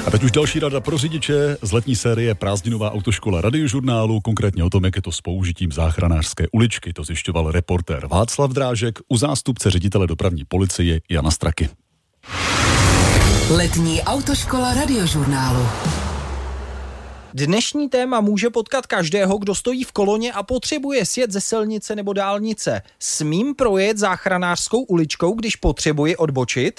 A teď už další rada pro řidiče z letní série Prázdninová autoškola Radiožurnálu, konkrétně o tom, jak je to s použitím záchranářské uličky. To zjišťoval reportér Václav Drážek u zástupce ředitele dopravní policie Jana Straky. Letní autoškola Radiožurnálu. Dnešní téma může potkat každého, kdo stojí v koloně a potřebuje sjet ze silnice nebo dálnice. Smím projet záchranářskou uličkou, když potřebuji odbočit?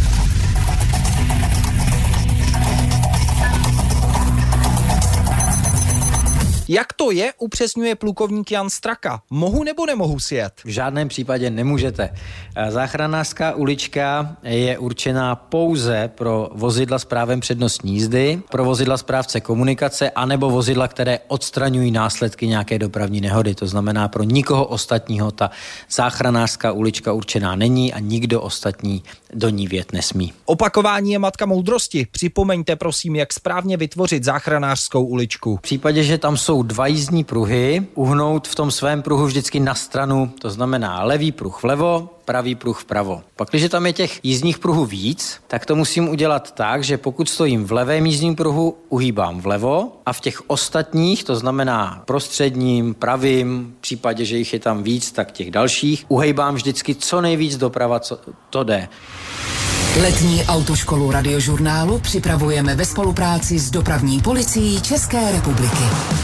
Jak to je, upřesňuje plukovník Jan Straka. Mohu nebo nemohu sjet? V žádném případě nemůžete. Záchranářská ulička je určená pouze pro vozidla s právem přednostní jízdy, pro vozidla správce komunikace anebo vozidla, které odstraňují následky nějaké dopravní nehody. To znamená, pro nikoho ostatního ta záchranářská ulička určená není a nikdo ostatní do ní vjet nesmí. Opakování je matka moudrosti. Připomeňte prosím, jak správně vytvořit záchranářskou uličku. V případě, že tam jsou 2 jízdní pruhy, uhnout v tom svém pruhu vždycky na stranu, to znamená levý pruh vlevo, pravý pruh vpravo. Pakliže tam je těch jízdních pruhů víc, tak to musím udělat tak, že pokud stojím v levém jízdním pruhu, uhýbám vlevo a v těch ostatních, to znamená prostředním, pravým, v případě, že jich je tam víc, tak těch dalších, uhejbám vždycky co nejvíc doprava, co to jde. Letní autoškolu Radiožurnálu připravujeme ve spolupráci s dopravní policií České republiky.